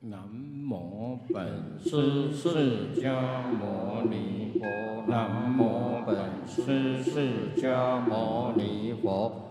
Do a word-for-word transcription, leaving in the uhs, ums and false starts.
南无本师释迦牟尼佛，南无本师释迦牟尼佛。